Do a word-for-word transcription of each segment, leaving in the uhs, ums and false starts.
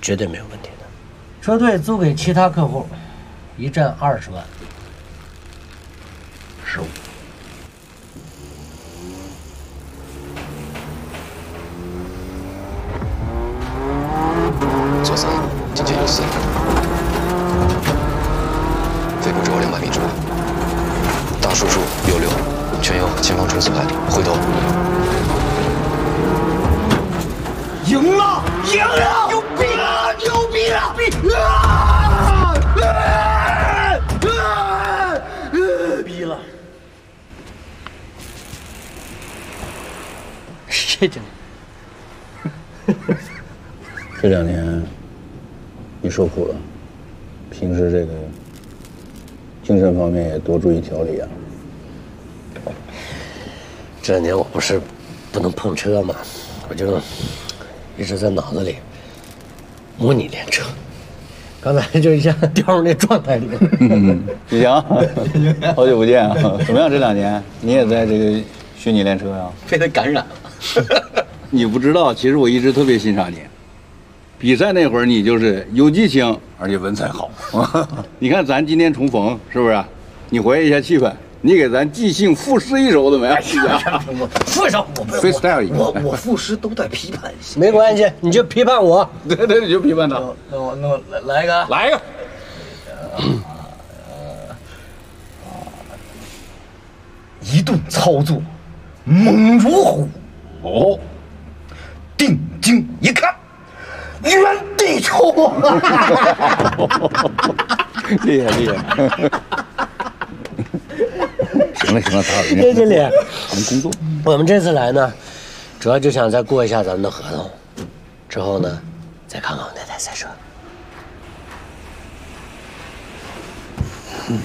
绝对没有问题的。 车队租给其他客户，一站二十万。十五。 左三，警戒有四，飞步之后两百米处，大树处有六，全由前方冲刺派，回头。 赢了，赢了，牛逼了，牛逼了！逼啊！ 逼了！谢经理。 这两年你受苦了，平时这个精神方面也多注意调理啊。 这两年我不是不能碰车嘛，我就一直在脑子里模拟练车。刚才就一下掉入那状态里了。 嗯，李翔，好久不见啊！怎么样？这两年你也在这个虚拟练车呀？ 被他感染了。 你不知道，其实我一直特别欣赏你。比赛那会儿你就是有激情，而且文采好。你看咱今天重逢，是不是？你活跃一下气氛，你给咱即兴赋诗一首怎么样？ 赋上我 freestyle 一个， 我我赋诗都带批判性。 没关系，你就批判我。 对对，你就批判他。 那我那我来来一个， 来一个。 一顿操作，猛如虎。 哦， 定睛一看。原地抽啊！ 厉害厉害！行了行了，打扰人家。 谢经理， 我们工作。 我们这次来呢，主要就想再过一下咱们的合同，之后呢，再看看我那台赛车。 嗯。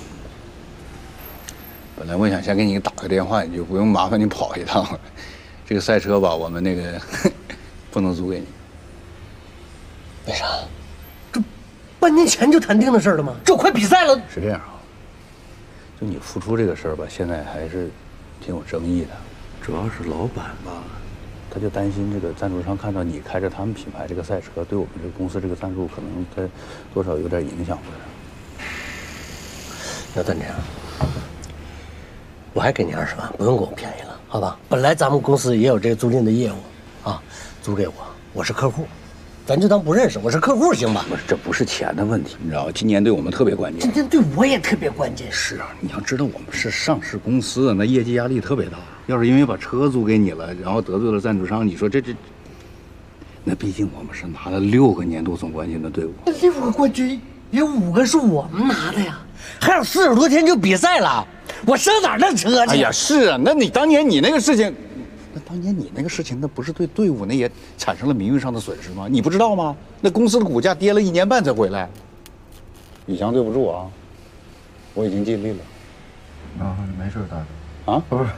本来我想先给你打个电话，你就不用麻烦你跑一趟了。这个赛车吧，我们那个不能租给你。 为啥？这半年前就谈定的事了吗？这快比赛了。 是这样啊，就你付出这个事儿吧，现在还是挺有争议的。主要是老板吧，他就担心这个赞助商看到你开着他们品牌这个赛车，对我们这个公司这个赞助可能他多少有点影响的。 那咱这样，我还给你二十万，不用给我便宜了，好吧？本来咱们公司也有这个租赁的业务，啊，租给我，我是客户。咱就当不认识，我是客户，行吧？ 不是，这不是钱的问题，你知道吗？今年对我们特别关键。 今天对我也特别关键。 是啊，你要知道我们是上市公司，那业绩压力特别大。要是因为把车租给你了，然后得罪了赞助商，你说这这……那毕竟我们是拿了六个年度总冠军的队伍， 六个冠军有五个是我们拿的呀，还有四十多天就比赛了，我上哪儿那车去？ 哎呀，是啊，那你当年你那个事情。那当年你那个事情，那不是对队伍那也产生了名誉上的损失吗？你不知道吗？那公司的股价跌了一年半才回来。李翔，对不住啊，我已经尽力了。 啊，没事，大哥。 啊， 不是，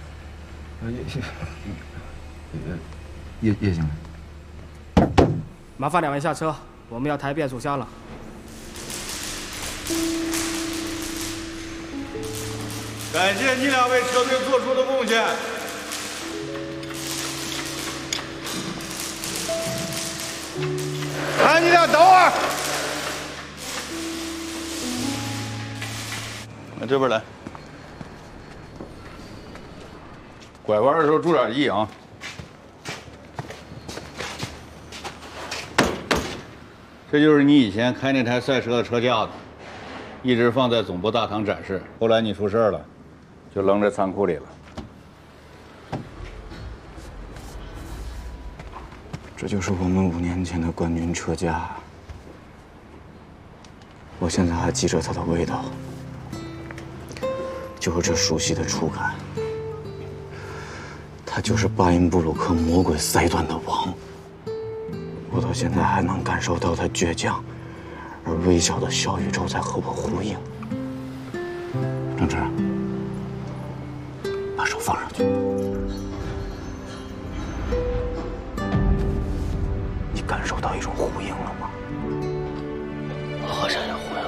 叶叶叶叶经理， 麻烦两位下车，我们要抬变速箱了。 感谢你俩为车队做出的贡献。哎，你俩等会儿。 来这边来，拐弯的时候注点意啊。这就是你以前开那台赛车的车架子，一直放在总部大堂展示。后来你出事了，就扔在仓库里了。 这就是我们五年前的冠军车架，我现在还记着它的味道，就是这熟悉的触感。它就是巴音布鲁克魔鬼赛段的王，我到现在还能感受到它倔强而微小的小宇宙在和我呼应。郑芝，把手放上去。感受到一种呼应了吗？ 我好像也呼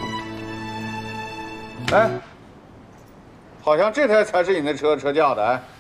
哎， 应上了。 好像这台才是你那车车架的哎。